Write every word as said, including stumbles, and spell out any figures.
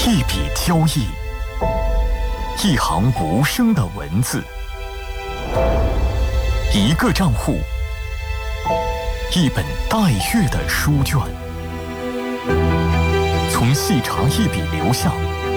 一笔交易，一行无声的文字，一个账户，一本待阅的书卷，从细查一笔流向